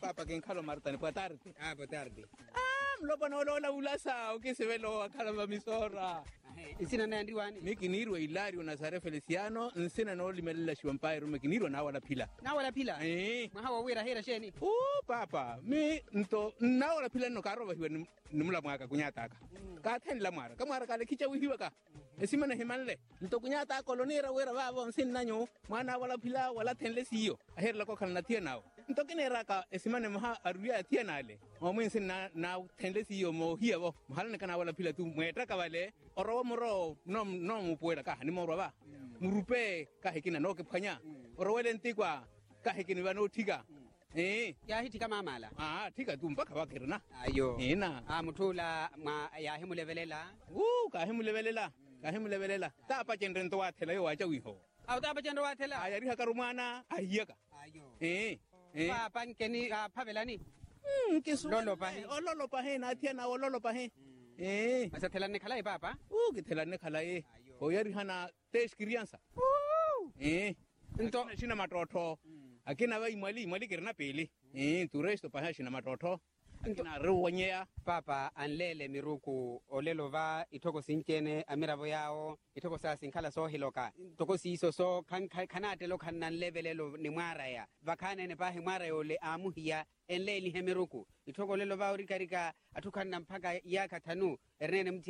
Papa que encalo Marta, boa tarde. Boa tarde. Lo panola ulasa, o que se ve lo calama misora. Isina na ndiwani. Mikinirwa Hilario Nazare Feliciano, nsina no limelela shiwampairo mikinirwa na wala pila. Na wala pila. Mahawa wira hera sheni. Papa, mi nto na wala pila no karo hiwa numla mwaka kunyataka. Ka la mara, kamara kale kicha wihiwa ka. Esimana himanle. Nto kunyata kolonira wira baba nsina nanyo, mwana wala pila wala tenle siyo. Aherla ko kalna tia nao. Nto kinera ka esimane maha aruya tia nale. Mo nsina na tenle siyo mo hiwa. Mahala kana wala pila tu mweta ka wale. Oro moro no mu pueda ka ni moro ba. Murupe ka hekina no ke phanya. Oro wele ntikwa ka hekini ba no thika. Ya hiti kama mala. Thika tu mpaka ba kirna. Ayo. Na. Mutula ma ya himulevelela. Ka himulevelela. Ka himulevelela. Ta pa chendrento wa thela yo acha wiho. Ta pa chendro wa thela. Ayari ha karumana ayaka. Ayo. Pa pankeni phavelani. Kisu. Lolo pahe. Lolo pahe na thia na lolo pahe. Asa thela ne khala papa. Ke thela ne khala o yari hana tes criança. Então shina matotho. Akina ba imali kirna pele. Tu resto pahe shina matotho. Akina ruwanyea. Papa anlele miruku olelo va itoko sinkene amirabo yao itoko sa sinkala so hiloka toko siso so kanate lo kanan levelelo ni mwara ya vakane ne pahe mwara yole amuhia enleli hemiruku itoko lelo va urikarika atukana mpaka yakatanu ernene